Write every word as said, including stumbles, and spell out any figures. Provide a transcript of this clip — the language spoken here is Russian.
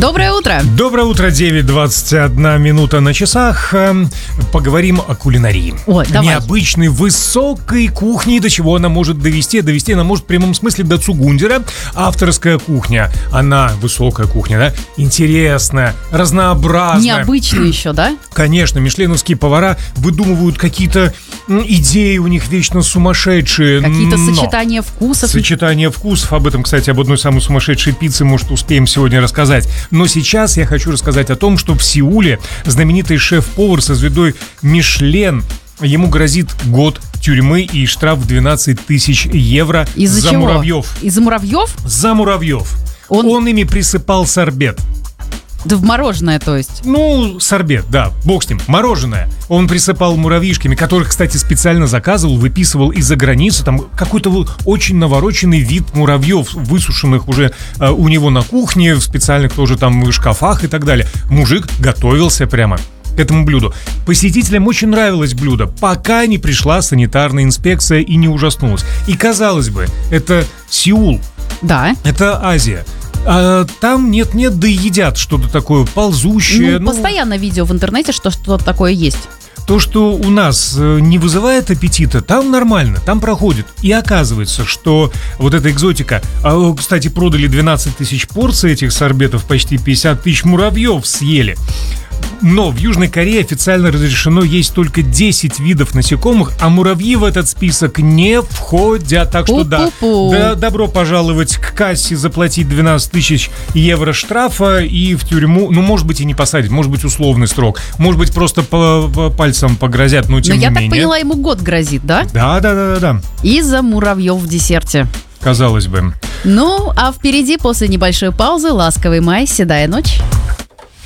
Доброе утро. Доброе утро, девять двадцать одна минута на часах. Поговорим о кулинарии. Ой, давай. Необычной, высокой кухни. До чего она может довести? Довести она может в прямом смысле до цугундера. Авторская кухня. Она высокая кухня, да? Интересная, разнообразная. Необычная еще, да? Конечно, мишленовские повара выдумывают какие-то идеи, у них вечно сумасшедшие. Какие-то но... сочетания вкусов. Сочетание вкусов. Об этом, кстати, об одной самой сумасшедшей пицце, может, успеем сегодня рассказать. Но сейчас я хочу рассказать о том, что в Сеуле знаменитый шеф-повар со звездой Мишлен, ему грозит год тюрьмы и штраф в двенадцать тысяч евро. Из-за за чего? муравьев. Из-за муравьев? За муравьев. Он... Он ими присыпал сорбет. Да в мороженое, то есть? Ну, сорбет, да, бог с ним, мороженое. Он присыпал муравьишками, которых, кстати, специально заказывал, выписывал из-за границы. Там какой-то очень навороченный вид муравьев, высушенных уже э, у него на кухне, в специальных тоже там шкафах и так далее. Мужик готовился прямо к этому блюду. Посетителям очень нравилось блюдо, пока не пришла санитарная инспекция и не ужаснулась. И, казалось бы, это Сеул, да. Это Азия. А там нет-нет, да и едят что-то такое ползущее. Ну, ну, постоянно видео в интернете, что что-то такое есть. То, что у нас не вызывает аппетита, там нормально, там проходит. И оказывается, что вот эта экзотика... Кстати, продали двенадцать тысяч порций этих сорбетов, почти пятьдесят тысяч муравьев съели. Но в Южной Корее официально разрешено есть только десять видов насекомых, а муравьи в этот список не входят. Так что да, да, добро пожаловать к кассе, заплатить двенадцать тысяч евро штрафа и в тюрьму. Ну, может быть, и не посадят, может быть, условный срок. Может быть, просто по, по пальцам погрозят, но тем но не я менее. так поняла, ему год грозит, да? Да, да, да, да, да. Из-за муравьев в десерте. Казалось бы. Ну, а впереди после небольшой паузы «Ласковый май», «Седая ночь».